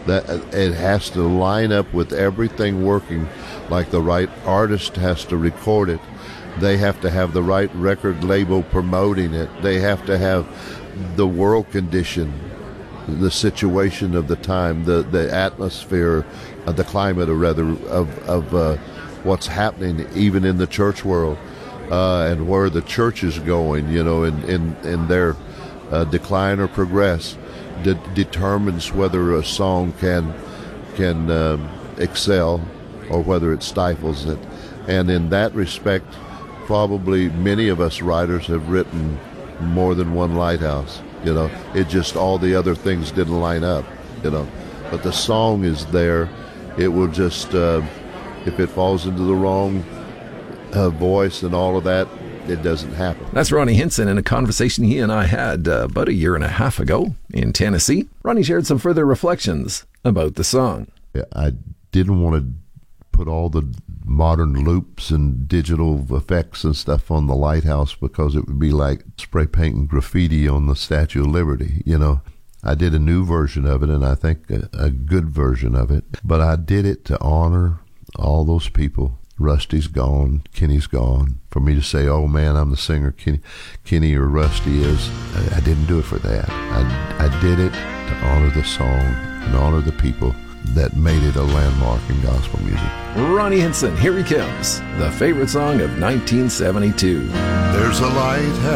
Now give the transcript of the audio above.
That it has to line up with everything working, like the right artist has to record it. They have to have the right record label promoting it. They have to have the world condition, the situation of the time, the atmosphere, the climate, or rather, of what's happening even in the church world, and where the church is going, in their decline or progress, determines whether a song can excel or whether it stifles it. And in that respect, probably many of us writers have written more than one Lighthouse. It just, all the other things didn't line up. But the song is there. It will just, if it falls into the wrong voice and all of that, it doesn't happen. That's Ronnie Hinson in a conversation he and I had about a year and a half ago in Tennessee. Ronnie shared some further reflections about the song. I didn't want to put all the modern loops and digital effects and stuff on the Lighthouse, because it would be like spray painting graffiti on the Statue of Liberty. I did a new version of it, and I think a good version of it, but I did it to honor all those people. Rusty's gone, Kenny's gone. For me to say, oh man, I'm the singer, Kenny or Rusty is, I didn't do it for that. I did it to honor the song and honor the people that made it a landmark in gospel music. Ronnie Hinson, here he comes, the favorite song of 1972. There's a light